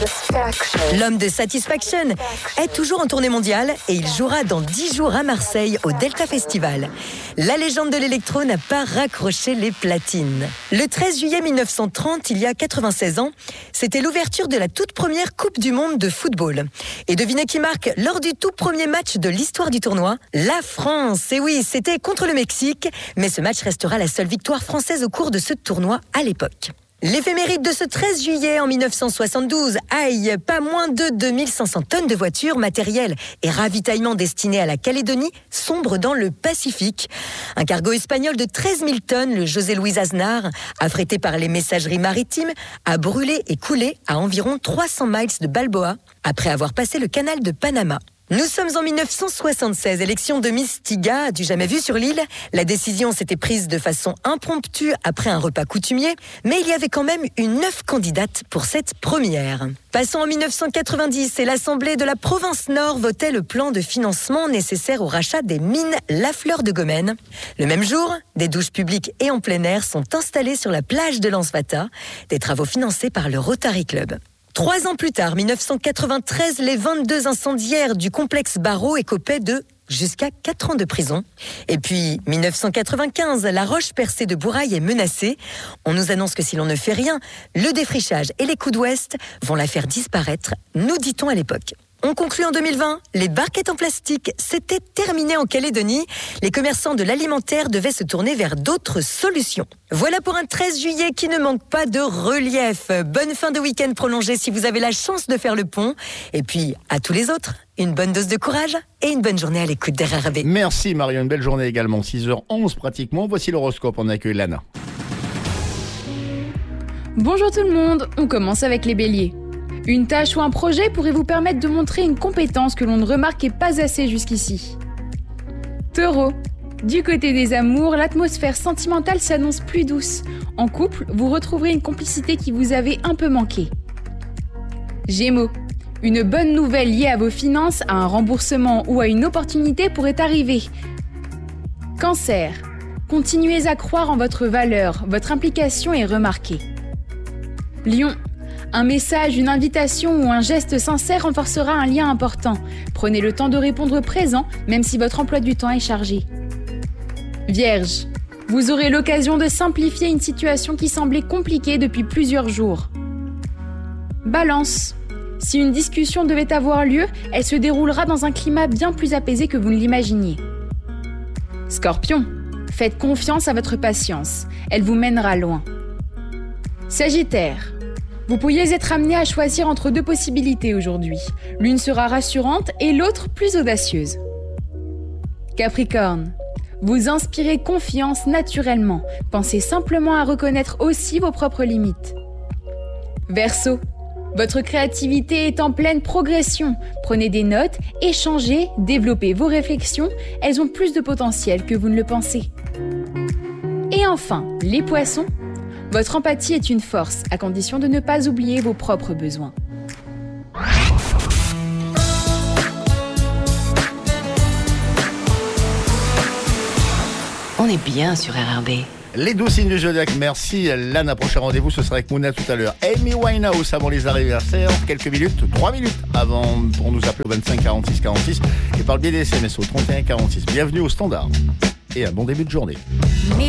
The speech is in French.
L'homme de Satisfaction est toujours en tournée mondiale et il jouera dans 10 jours à Marseille au Delta Festival. La légende de l'électro n'a pas raccroché les platines. Le 13 juillet 1930, il y a 96 ans, c'était l'ouverture de la toute première Coupe du Monde de football. Et devinez qui marque lors du tout premier match de l'histoire du tournoi ? La France. Et oui, c'était contre le Mexique, mais ce match restera la seule victoire française au cours de ce tournoi à l'époque. L'éphéméride de ce 13 juillet en 1972, aïe, pas moins de 2500 tonnes de voitures, matériel et ravitaillement destinés à la Calédonie sombrent dans le Pacifique. Un cargo espagnol de 13 000 tonnes, le José Luis Aznar, affrété par les messageries maritimes, a brûlé et coulé à environ 300 miles de Balboa après avoir passé le canal de Panama. Nous sommes en 1976, élection de Miss Tiga, du jamais vu sur l'île. La décision s'était prise de façon impromptue après un repas coutumier, mais il y avait quand même une 9 candidates pour cette première. Passons en 1990 et l'Assemblée de la province Nord votait le plan de financement nécessaire au rachat des mines Lafleur de Gomène. Le même jour, des douches publiques et en plein air sont installées sur la plage de Lansvata, des travaux financés par le Rotary Club. 3 ans plus tard, 1993, les 22 incendiaires du complexe Barreau écopaient de jusqu'à 4 ans de prison. Et puis, 1995, la roche percée de Bourail est menacée. On nous annonce que si l'on ne fait rien, le défrichage et les coups d'ouest vont la faire disparaître, nous dit-on à l'époque. On conclut en 2020, les barquettes en plastique, c'était terminé en Calédonie. Les commerçants de l'alimentaire devaient se tourner vers d'autres solutions. Voilà pour un 13 juillet qui ne manque pas de relief. Bonne fin de week-end prolongée si vous avez la chance de faire le pont. Et puis, à tous les autres, une bonne dose de courage et une bonne journée à l'écoute d'RRB. Merci Marion, une belle journée également. 6h11 pratiquement. Voici l'horoscope, on accueille Lana. Bonjour tout le monde, on commence avec les béliers. Une tâche ou un projet pourrait vous permettre de montrer une compétence que l'on ne remarquait pas assez jusqu'ici. Taureau, du côté des amours, l'atmosphère sentimentale s'annonce plus douce. En couple, vous retrouverez une complicité qui vous avait un peu manqué. Gémeaux, une bonne nouvelle liée à vos finances, à un remboursement ou à une opportunité pourrait arriver. Cancer, continuez à croire en votre valeur, votre implication est remarquée. Lion, un message, une invitation ou un geste sincère renforcera un lien important. Prenez le temps de répondre présent, même si votre emploi du temps est chargé. Vierge, vous aurez l'occasion de simplifier une situation qui semblait compliquée depuis plusieurs jours. Balance, si une discussion devait avoir lieu, elle se déroulera dans un climat bien plus apaisé que vous ne l'imaginiez. Scorpion, faites confiance à votre patience, elle vous mènera loin. Sagittaire, vous pourriez être amené à choisir entre 2 possibilités aujourd'hui. L'une sera rassurante et l'autre plus audacieuse. Capricorne, vous inspirez confiance naturellement. Pensez simplement à reconnaître aussi vos propres limites. Verseau, votre créativité est en pleine progression. Prenez des notes, échangez, développez vos réflexions. Elles ont plus de potentiel que vous ne le pensez. Et enfin, les poissons, votre empathie est une force, à condition de ne pas oublier vos propres besoins. On est bien sur RRB. Les 12 signes du Zodiac, merci Lana. Prochain rendez-vous, ce sera avec Mouna tout à l'heure. Amy Winehouse avant les anniversaires, quelques minutes, 3 minutes avant pour nous appeler au 25 46 46 et par le biais des SMS au 31 46. Bienvenue au Standard et un bon début de journée.